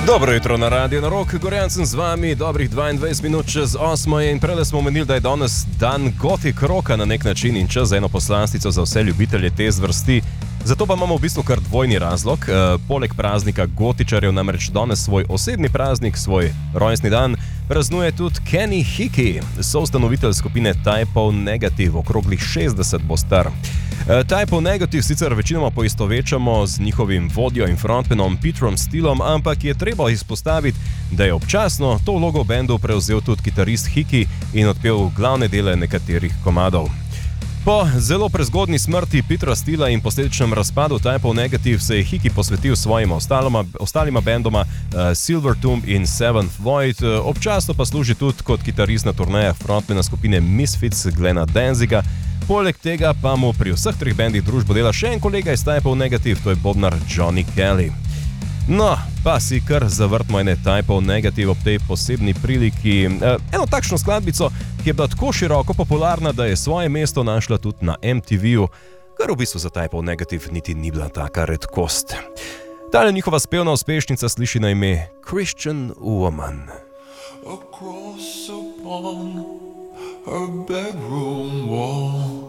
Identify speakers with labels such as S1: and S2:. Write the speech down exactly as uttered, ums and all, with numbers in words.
S1: Dobro jutro na Radio na Rock, Gorjan sem z vami, dobrih dvaindvajset minut čez osmo je in prele smo omenili, da je danes dan Gothic Rocka na nek način in čas za eno poslanstico za vse ljubitelje te zvrsti. Zato pa imamo v bistvu kar dvojni razlog. E, poleg praznika gotičarjev namreč danes svoj osebni praznik, svoj rojstni dan, praznuje tudi Kenny Hickey, soustanovitelj skupine Type O Negative, okroglih šestdeset bo star. E, Type O Negative sicer večinoma poistovečamo z njihovim vodjo in frontmanom Petrom Steelom, ampak je treba izpostaviti, da je občasno to vlogo v bendu prevzel tudi kitarist Hickey in odpel glavne dele nekaterih komadov. Po zelo prezgodni smrti Petra Steela in posledičnem razpadu Type O Negative se je Hickey posvetil svojima ostalima, ostalima bendoma uh, Silver Tomb in Seventh Void, uh, občasno pa služi tudi kot kitarist na turnejah frontmana skupine Misfits Glena Danziga. Poleg tega pa mu pri vseh treh bendih družbo dela še en kolega iz Type O Negative, to je bobnar Johnny Kelly. No, pa si kar zavrtmo ene Type O Negative ob tej posebni priliki. Eno takšno skladbico, ki je bila tako široko popularna, da je svoje mesto našla tudi na M T V-ju, kar v bistvu za Type O Negative niti ni bila taka redkost. Tale njihova spevna uspešnica sliši na ime Christian Woman.
S2: Across upon her bedroom wall